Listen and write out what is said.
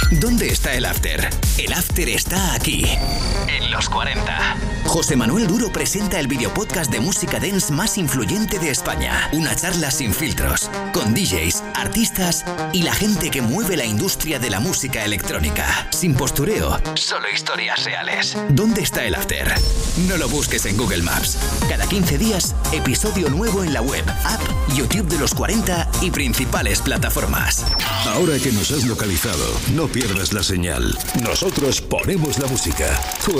¿Dónde está el after? El after está aquí, en Los 40. José Manuel Duro presenta el videopodcast de música dance más influyente de España. Una charla sin filtros, con DJs, artistas y la gente que mueve la industria de la música electrónica. Sin postureo, solo historias reales. ¿Dónde está el after? No lo busques en Google Maps. Cada 15 días, episodio nuevo en la web, app, YouTube de Los 40 y principales plataformas. Ahora que nos has localizado, no pierdas la señal. Nosotros ponemos la música.